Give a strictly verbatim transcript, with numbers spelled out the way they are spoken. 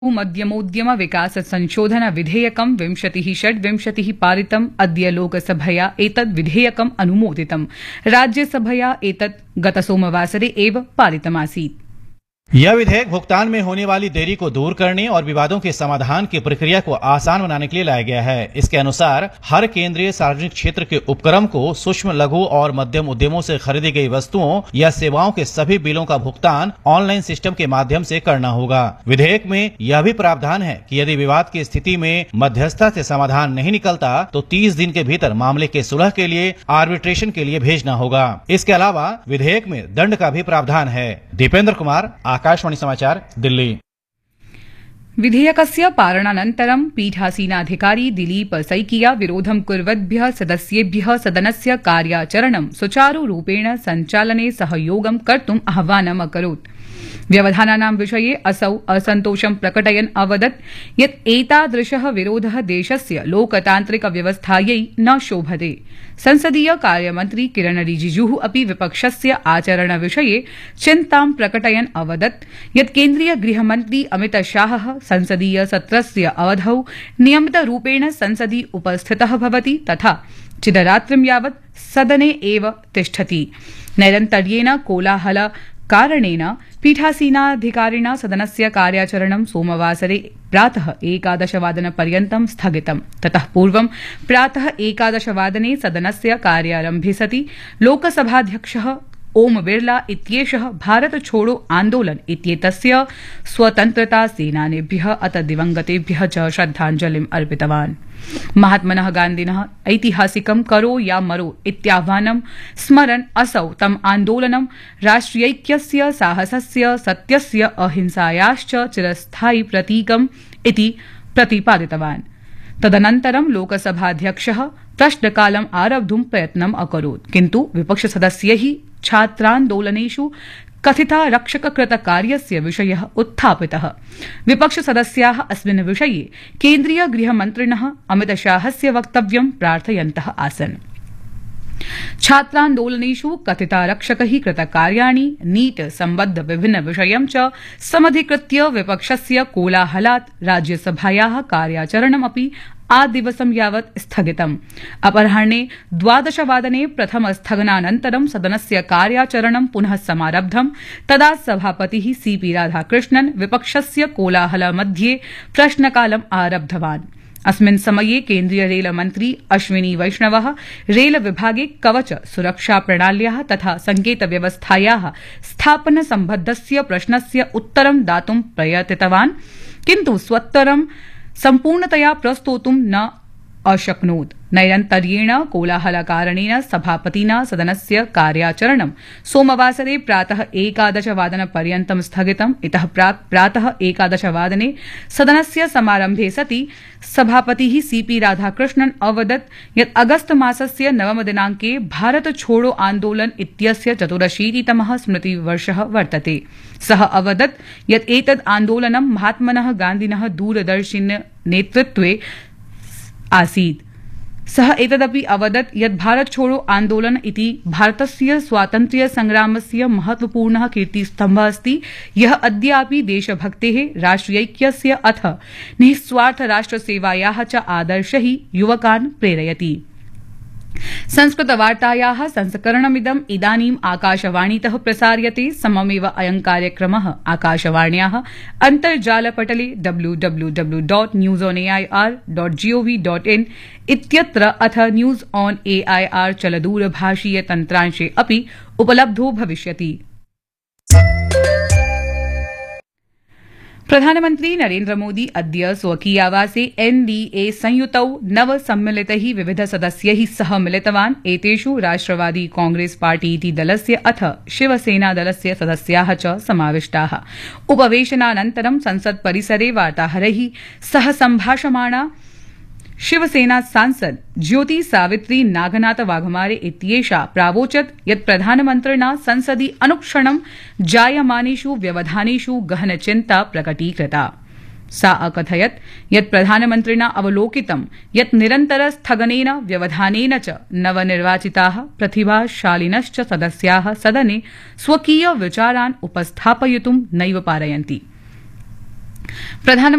मध्यमोद्यम विकास संशोधन विधेयकं विंशतिः षड्विंशतिः पारितम् अद्य लोकसभया एतद् विधेयकम् अनुमोदितम्। राज्यसभया एतद् गतसोमवासरे एव पारितमासीत्। यह विधेयक भुगतान में होने वाली देरी को दूर करने और विवादों के समाधान की प्रक्रिया को आसान बनाने के लिए लाया गया है। इसके अनुसार हर केंद्रीय सार्वजनिक क्षेत्र के उपक्रम को सूक्ष्म लघु और मध्यम उद्यमों से खरीदी गई वस्तुओं या सेवाओं के सभी बिलों का भुगतान ऑनलाइन सिस्टम के माध्यम से करना होगा। विधेयक में यह भी प्रावधान है कि यदि विवाद की स्थिति में मध्यस्थता से समाधान नहीं निकलता तो तीस दिन के भीतर मामले के सुलह के लिए आर्बिट्रेशन के लिए भेजना होगा। इसके अलावा विधेयक में दंड का भी प्रावधान है। दीपेंद्र कुमार, आकाशवाणी समाचार, दिल्ली। विधेयकस्य पालनानन्तरं पीठासीनाधिकारी दिलीप सैकिया विरोधं कुर्वद्भ्यः सदस्येभ्यः सदनस्य कार्याचरणं सुचारुरूपेण सञ्चालने सहयोगं कर्तुम् आह्वानम् अकरोत्। व्यवधानानां विषये असौ असन्तोषं प्रकटयन् अवदत् यत् एतादृशः विरोधः देशस्य लोकतान्त्रिक व्यवस्थायै न शोभते। संसदीय कार्यमन्त्री किरण रिजिजुः अपि विपक्षस्य आचरणविषये चिन्तां प्रकटयन् अवदत् यत् केन्द्रीय गृहमन्त्री अमितशाहः संसदीय सत्रस्य अवधौ नियमितरूपेण संसदि उपस्थितः भवति तथा चिदरात्रिं यावत् सदने एव तिष्ठति। नैरन्तर्येण कोलाहल कारणेन पीठासीनाधिकारिणा सदनस्य कार्याचरणं सोमवासरे प्रातः एकादशवादनपर्यन्तं स्थगितम्। ततः पूर्वं प्रातः एकादशवादने सदनस्य कार्यारम्भे सति लोकसभाध्यक्षः ओम बिरला इत्येषः भारत छोड़ो आन्दोलन इत्येतस्य स्वतन्त्रता सेनानिभ्यः अथ दिवंगतेभ्यः च श्रद्धाञ्जलिम् अर्पितवान्। महात्मनः गान्धिनः ऐतिहासिकं करो या मरो इत्याह्वानं स्मरन् असौ तम् आन्दोलनं राष्ट्रियैक्यस्य, साहसस्य, सत्यस्य, अहिंसायाश्च चिरस्थायि प्रतीकम् इति प्रतिपादितवान्। तदनन्तरं लोकसभाध्यक्षः प्रश्नकालम् आरब्धुं प्रयत्नम् अकरोत्, किन्तु विपक्षसदस्यैः छात्रान्दोलनेषु कथितारक्षककृतकार्यस्य विषयः उत्थापितः। विपक्षसदस्याः अस्मिन् विषये केन्द्रीय गृहमन्त्रिणः अमितशाहस्य वक्तव्यं प्रार्थयन्तः आसन्। छात्रान्दोलनेषु कथितारक्षकैः कृतकार्याणि, नीट सम्बद्ध विभिन्न विषयं च समधिकृत्य विपक्षस्य कोलाहलात् राज्यसभायाः कार्याचरणमपि आदिवसं यावत् स्थगितम्। अपराह्णे द्वादशवादने प्रथमस्थगनानन्तरं सदनस्य कार्याचरणं पुनः समारब्धम्। तदा सभापतिः सीपी राधाकृष्णन् विपक्षस्य कोलाहलमध्ये प्रश्नकालम् आरब्धवान्। अस्मिन् समये केन्द्रीय रेलमन्त्री अश्विनी वैष्णवः रेलविभागे कवच सुरक्षा प्रणाल्याः तथा संकेतव्यवस्थायाः स्थापन सम्बद्धस्य प्रश्नस्य उत्तरं दातुं प्रयतितवान्, किन्तु स्वोत्तरं सम्पूर्णतया प्रस्तोतुं न अशक्नोत्। नैरन्तर्येण कोलाहलकारणेन सभापतिना सदनस्य कार्याचरणं सोमवासरे प्रातः एकादशवादनपर्यन्तं स्थगितम्। इतः प्राक् प्रातः एकादशवादने सदनस्य समारम्भे सति सभापतिः सीपी राधाकृष्णन् अवदत् यत् अगस्त मासस्य नवमदिनाङ्के भारत छोड़ो आन्दोलन इत्यस्य चतुरशीतितमः स्मृतिवर्षः वर्तते। सः अवदत् यत् एतद् आन्दोलनं महात्मनः गान्धिनः दूरदर्शिन नेतृत्वे आसीत्। सः एतदपि अवदत् यत् भारत छोड़ो आन्दोलन इति भारतस्य स्वातन्त्र्य संग्रामस्य महत्वपूर्णः कीर्तिस्तम्भः अस्ति, यः अद्यापि देशभक्तेः, राष्ट्रियैक्यस्य अथ निःस्वार्थ राष्ट्रसेवायाः च आदर्शैः युवकान् प्रेरयति। संस्कृतवार्तायाः संस्करणमिदम् इदानीम् आकाशवाणीतः प्रसार्यते। सममेव अयं कार्यक्रमः आकाशवाण्याः अन्तर्जालपटले W W W dot news on A I R dot gov dot in इत्यत्र अथ news on A I R चलदूरभाषीय तन्त्रांशे अपि उपलब्धो भविष्यति। प्रधानमन्त्री नरेन्द्र मोदी अद्य स्वकीयावासे एनडीए संयुतौ नव सम्मिलितैः विविध सदस्यैः सह मिलितवान्। एतेषु राष्ट्रवादी कांग्रेस पार्टी इति दलस्य अथ शिवसेना दलस्य सदस्याः च समाविष्टाः। उपवेशनानन्तरं संसत् परिसरे वार्ताहरैः सह सम्भाषमाणा शिवसेना सांसद ज्योति सावित्री नागनाथ वाघमारे इत्येषा प्रावोचत् यत् प्रधानमन्त्रिणा संसदि अनुक्षणं जायमानेषु व्यवधानेषु गहनचिन्ता प्रकटीकृता। सा अकथयत् यत् प्रधानमन्त्रिणा अवलोकितं यत् निरन्तरस्थगनेन व्यवधानेन च नवनिर्वाचिताः प्रतिभाशालिनश्च सदस्याः सदने स्वकीय विचारान् उपस्थापयितुं नैव पारयन्ति। प्रधानमंत्री